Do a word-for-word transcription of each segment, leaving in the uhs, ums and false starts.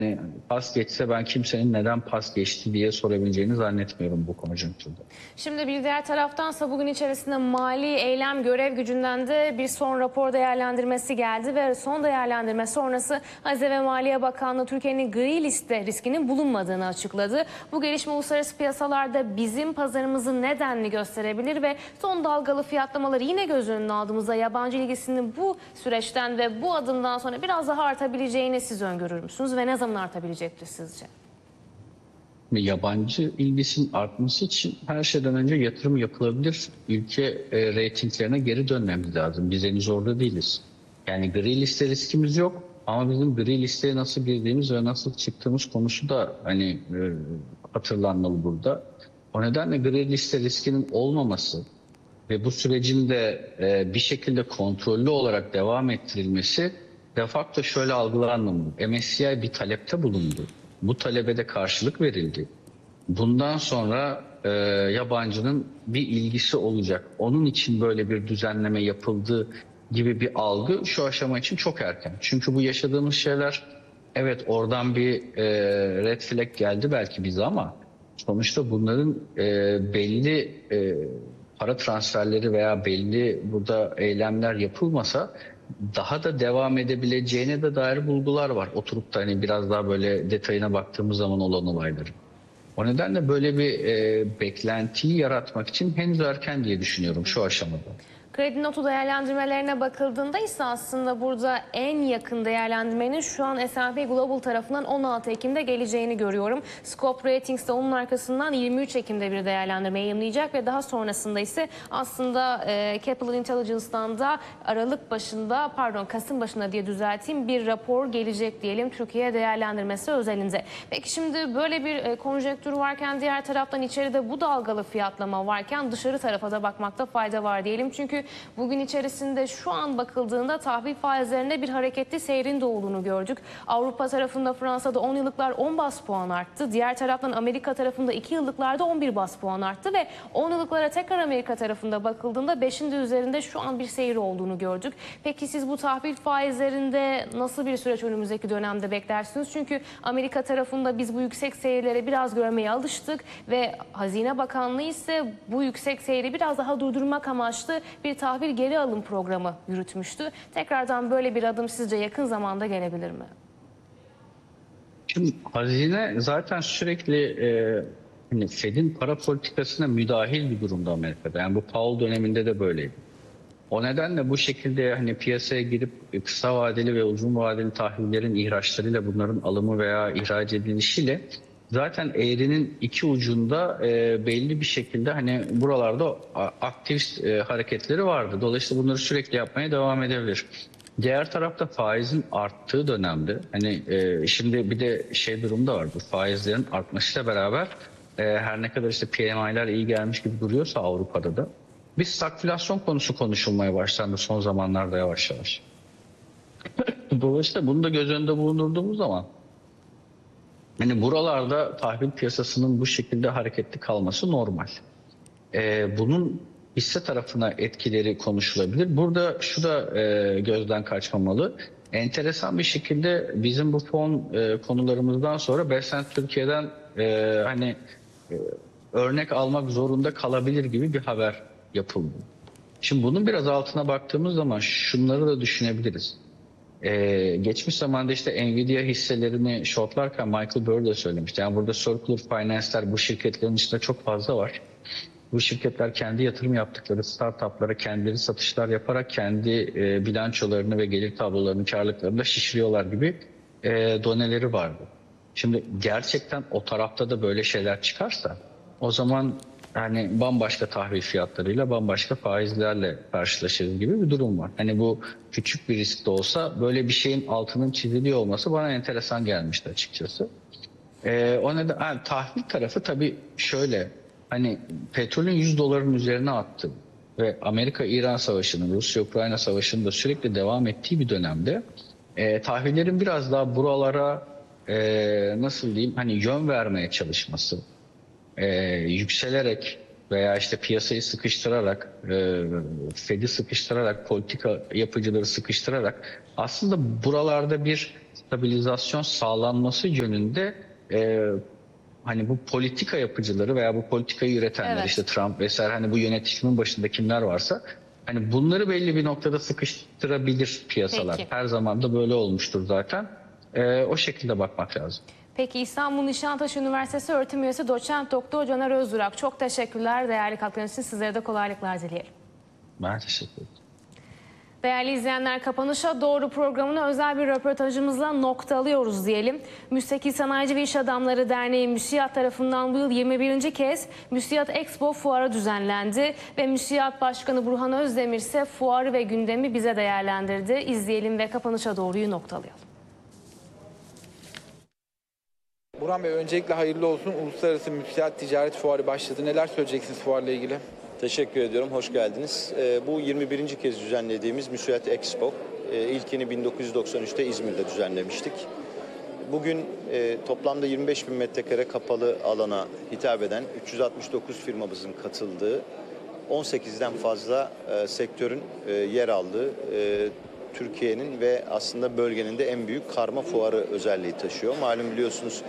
Yani pas geçse ben kimsenin neden pas geçti diye sorabileceğini zannetmiyorum bu konjonktürde. Şimdi bir diğer taraftansa bugün içerisinde mali eylem görev gücünden de bir son rapor değerlendirmesi geldi ve son değerlendirme sonrası Hazine ve Maliye Bakanlığı Türkiye'nin gri liste riskinin bulunmadığını açıkladı. Bu gelişme uluslararası piyasalarda bizim pazarımızın nedenini gösterebilir ve son dalgalı fiyatlamaları yine göz önüne aldığımızda yabancı ilgisinin bu süreçten ve bu adımdan sonra biraz daha artabileceğini siz öngörür müsünüz ve ne zaman artabilecektir sizce? Yabancı ilgisinin artması için her şeyden önce yatırım yapılabilir. Ülke e, reytinglerine geri dönmemiz lazım. Biz henüz orada değiliz. Yani gri liste riskimiz yok ama bizim gri listeye nasıl girdiğimiz ve nasıl çıktığımız konusu da hani e, hatırlanmalı burada. O nedenle gri liste riskinin olmaması ve bu sürecin de e, bir şekilde kontrollü olarak devam ettirilmesi de facto şöyle algılanmamalı. M S C I bir talepte bulundu. Bu talebe de karşılık verildi. Bundan sonra e, yabancının bir ilgisi olacak. Onun için böyle bir düzenleme yapıldı gibi bir algı şu aşama için çok erken. Çünkü bu yaşadığımız şeyler, evet oradan bir e, red flag geldi belki bize ama sonuçta bunların e, belli e, para transferleri veya belli burada eylemler yapılmasa daha da devam edebileceğine de dair bulgular var. Oturup da hani biraz daha böyle detayına baktığımız zaman olan olayların. O nedenle böyle bir e, beklentiyi yaratmak için henüz erken diye düşünüyorum şu aşamada. Kredi notu değerlendirmelerine bakıldığında ise aslında burada en yakın değerlendirmenin şu an S and P Global tarafından on altı Ekim'de geleceğini görüyorum. Scope Ratings de onun arkasından yirmi üç Ekim'de bir değerlendirme yayımlayacak ve daha sonrasında ise aslında e, Capital Intelligence'dan da Aralık başında pardon Kasım başında diye düzelteyim bir rapor gelecek diyelim Türkiye değerlendirmesi özelinde. Peki şimdi böyle bir e, konjonktür varken diğer taraftan içeride bu dalgalı fiyatlama varken dışarı tarafa da bakmakta fayda var diyelim. Çünkü bugün içerisinde şu an bakıldığında tahvil faizlerinde bir hareketli seyrin de olduğunu gördük. Avrupa tarafında Fransa'da on yıllıklar on bas puan arttı. Diğer taraftan Amerika tarafında iki yıllıklarda on bir bas puan arttı ve on yıllıklara tekrar Amerika tarafında bakıldığında beşin de üzerinde şu an bir seyir olduğunu gördük. Peki siz bu tahvil faizlerinde nasıl bir süreç önümüzdeki dönemde beklersiniz? Çünkü Amerika tarafında biz bu yüksek seyirlere biraz görmeye alıştık ve Hazine Bakanlığı ise bu yüksek seyri biraz daha durdurmak amaçlı bir tahvil geri alım programı yürütmüştü. Tekrardan böyle bir adım sizce yakın zamanda gelebilir mi? Şimdi hazine zaten sürekli e, hani Fed'in para politikasına müdahil bir durumda Amerika'da. Yani bu Powell döneminde de böyleydi. O nedenle bu şekilde hani piyasaya girip kısa vadeli ve uzun vadeli tahvillerin ihraçlarıyla bunların alımı veya ihraç edilişiyle zaten eğrinin iki ucunda e, belli bir şekilde hani buralarda aktif e, hareketleri vardı. Dolayısıyla bunları sürekli yapmaya devam edebilir. Diğer tarafta faizin arttığı dönemde hani e, şimdi bir de şey durumda var, bu faizlerin artmasıyla beraber e, her ne kadar işte P M I'ler iyi gelmiş gibi duruyorsa Avrupa'da da bir stagflasyon konusu konuşulmaya başlandı son zamanlarda yavaş yavaş. Dolayısıyla bunu da göz önünde bulundurduğumuz zaman yani buralarda tahvil piyasasının bu şekilde hareketli kalması normal. Ee, bunun hisse tarafına etkileri konuşulabilir. Burada şu da e, gözden kaçmamalı. Enteresan bir şekilde bizim bu fon e, konularımızdan sonra Besen Türkiye'den e, hani e, örnek almak zorunda kalabilir gibi bir haber yapıldı. Şimdi bunun biraz altına baktığımız zaman şunları da düşünebiliriz. Ee, geçmiş zamanda işte Nvidia hisselerini shortlarken Michael Burry de söylemişti. Yani burada Circular Finance'ler bu şirketlerin içinde çok fazla var. Bu şirketler kendi yatırım yaptıkları startuplara kendileri satışlar yaparak kendi e, bilançolarını ve gelir tablolarını, karlılıklarını da şişiriyorlar gibi e, doneleri vardı. Şimdi gerçekten o tarafta da böyle şeyler çıkarsa o zaman yani bambaşka tahvil fiyatlarıyla bambaşka faizlerle karşılaşırız gibi bir durum var. Hani bu küçük bir risk de olsa böyle bir şeyin altının çiziliyor olması bana enteresan gelmişti açıkçası. Ee, o neden yani tahvil tarafı tabii şöyle, hani petrolün yüz doların üzerine attı ve Amerika-İran savaşının, Rusya-Ukrayna savaşının da sürekli devam ettiği bir dönemde e, tahvillerin biraz daha buralara e, nasıl diyeyim hani yön vermeye çalışması, e, yükselerek veya işte piyasayı sıkıştırarak, e, Fed'i sıkıştırarak, politika yapıcıları sıkıştırarak aslında buralarda bir stabilizasyon sağlanması yönünde e, hani bu politika yapıcıları veya bu politikayı üretenler, Evet. işte Trump vesaire, hani bu yönetişimin başında kimler varsa hani bunları belli bir noktada sıkıştırabilir piyasalar. Peki. Her zaman da böyle olmuştur zaten. E, o şekilde bakmak lazım. Peki İstanbul Nişantaşı Üniversitesi öğretim üyesi doçent doktor Caner Özdurak. Çok teşekkürler değerli katkılarınız için. Sizlere de kolaylıklar dileyelim. Ben teşekkür ederim. Değerli izleyenler, kapanışa doğru programını özel bir röportajımızla noktalıyoruz diyelim. Müstakil Sanayici ve İş Adamları Derneği MÜSİAD tarafından bu yıl yirmi birinci kez MÜSİAD Expo fuarı düzenlendi ve MÜSİAD Başkanı Burhan Özdemir ise fuarı ve gündemi bize değerlendirdi. İzleyelim ve kapanışa doğruyu noktalayalım. Burhan Bey, öncelikle hayırlı olsun. Uluslararası MÜSİAD Ticaret Fuarı başladı. Neler söyleyeceksiniz fuarla ilgili? Teşekkür ediyorum, hoş geldiniz. Bu yirmi birinci kez düzenlediğimiz MÜSİAD Expo, ilkini bin dokuz yüz doksan üçte İzmir'de düzenlemiştik. Bugün toplamda yirmi beş bin metrekare kapalı alana hitap eden üç yüz altmış dokuz firmamızın katıldığı, on sekizden fazla sektörün yer aldığı Türkiye'nin ve aslında bölgenin de en büyük karma fuarı özelliği taşıyor. Malum biliyorsunuz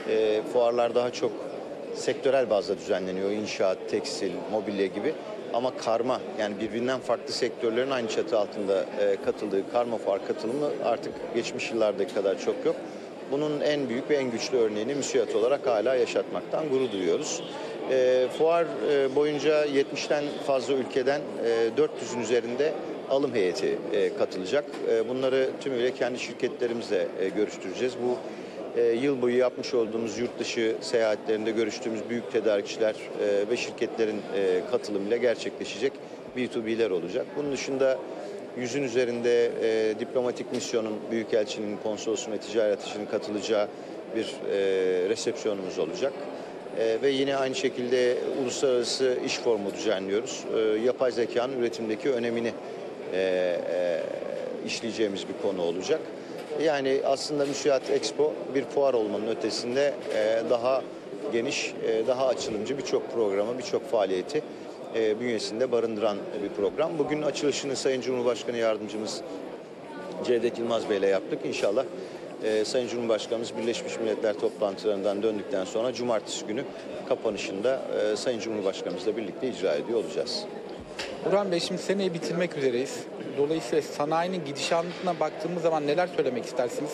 fuarlar daha çok sektörel bazda düzenleniyor. İnşaat, tekstil, mobilya gibi. Ama karma, yani birbirinden farklı sektörlerin aynı çatı altında e, katıldığı karma fuar katılımı artık geçmiş yıllardaki kadar çok yok. Bunun en büyük ve en güçlü örneğini MÜSİAD olarak hala yaşatmaktan gurur duyuyoruz. E, fuar e, boyunca yetmişten fazla ülkeden e, dört yüzün üzerinde alım heyeti e, katılacak. E, bunları tümüyle kendi şirketlerimizle e, görüştüreceğiz. Bu E, yıl boyu yapmış olduğumuz yurt dışı seyahatlerinde görüştüğümüz büyük tedarikçiler e, ve şirketlerin e, katılımıyla gerçekleşecek B iki B'ler olacak. Bunun dışında yüzün üzerinde e, diplomatik misyonun, büyükelçinin, konsolosun ve ticaret işinin katılacağı bir e, resepsiyonumuz olacak. E, ve yine aynı şekilde uluslararası iş forumu düzenliyoruz. E, yapay zekanın üretimdeki önemini e, e, işleyeceğimiz bir konu olacak. Yani aslında MÜSİAD Expo bir fuar olmanın ötesinde daha geniş, daha açılımcı birçok programı, birçok faaliyeti bünyesinde barındıran bir program. Bugün açılışını Sayın Cumhurbaşkanı Yardımcımız Cevdet Yılmaz Bey ile yaptık. İnşallah Sayın Cumhurbaşkanımız Birleşmiş Milletler toplantılarından döndükten sonra cumartesi günü kapanışında Sayın Cumhurbaşkanımızla birlikte icra ediyor olacağız. Burhan Bey, şimdi seneyi bitirmek üzereyiz. Dolayısıyla sanayinin gidişatına baktığımız zaman neler söylemek istersiniz?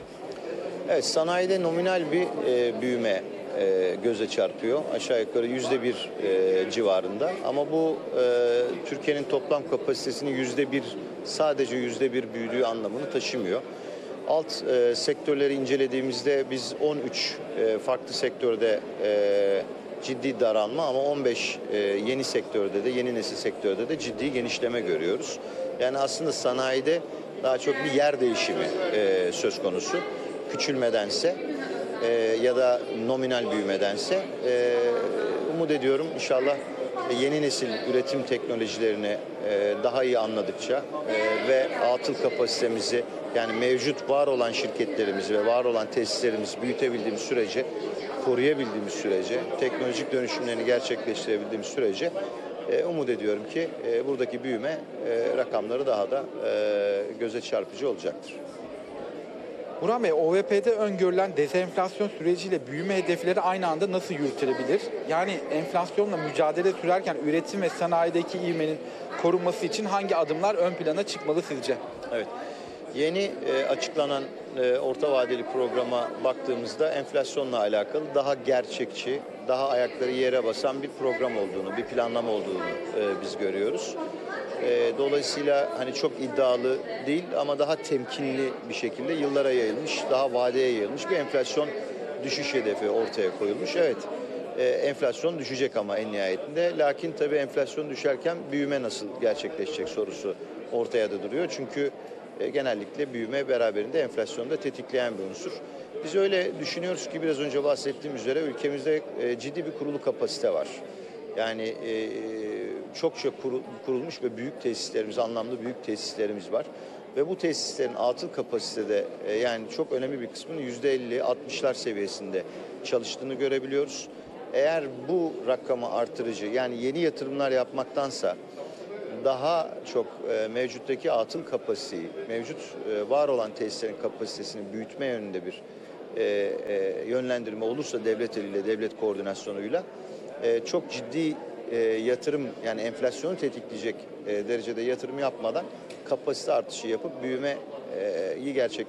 Evet, sanayide nominal bir e, büyüme e, göze çarpıyor. Aşağı yukarı yüzde bir e, civarında. Ama bu e, Türkiye'nin toplam kapasitesinin yüzde bir, sadece yüzde bir büyüdüğü anlamını taşımıyor. Alt e, sektörleri incelediğimizde biz on üç e, farklı sektörde e, ciddi daralma ama on beş e, yeni sektörde de, yeni nesil sektörde de ciddi genişleme görüyoruz. Yani aslında sanayide daha çok bir yer değişimi e, söz konusu. Küçülmedense e, ya da nominal büyümedense e, umut ediyorum inşallah yeni nesil üretim teknolojilerini e, daha iyi anladıkça e, ve atıl kapasitemizi, yani mevcut var olan şirketlerimizi ve var olan tesislerimizi büyütebildiğimiz sürece, koruyabildiğimiz sürece, teknolojik dönüşümlerini gerçekleştirebildiğimiz sürece e, umut ediyorum ki e, buradaki büyüme e, rakamları daha da e, göze çarpıcı olacaktır. Burhan Bey, O V P'de öngörülen dezenflasyon süreciyle büyüme hedefleri aynı anda nasıl yürütülebilir? Yani enflasyonla mücadele sürerken üretim ve sanayideki ivmenin korunması için hangi adımlar ön plana çıkmalı sizce? Evet. Yeni e, açıklanan e, orta vadeli programa baktığımızda enflasyonla alakalı daha gerçekçi, daha ayakları yere basan bir program olduğunu, bir planlama olduğunu e, biz görüyoruz. E, dolayısıyla hani çok iddialı değil ama daha temkinli bir şekilde yıllara yayılmış, daha vadeye yayılmış bir enflasyon düşüş hedefi ortaya koyulmuş. Evet, e, enflasyon düşecek ama en nihayetinde. Lakin tabii enflasyon düşerken büyüme nasıl gerçekleşecek sorusu ortaya da duruyor. Çünkü e, genellikle büyüme beraberinde enflasyonu da tetikleyen bir unsur. Biz öyle düşünüyoruz ki biraz önce bahsettiğim üzere ülkemizde e, ciddi bir kurulu kapasite var. Yani e, çok çok kurulmuş ve büyük tesislerimiz, anlamlı büyük tesislerimiz var. Ve bu tesislerin atıl kapasitede e, yani çok önemli bir kısmının yüzde elli altmışlar seviyesinde çalıştığını görebiliyoruz. Eğer bu rakamı artırıcı, yani yeni yatırımlar yapmaktansa daha çok e, mevcuttaki atıl kapasiteyi, mevcut e, var olan tesislerin kapasitesini büyütme yönünde bir e, e, yönlendirme olursa devlet eliyle, devlet koordinasyonuyla e, çok ciddi e, yatırım, yani enflasyonu tetikleyecek e, derecede yatırım yapmadan kapasite artışı yapıp büyümeyi gerçek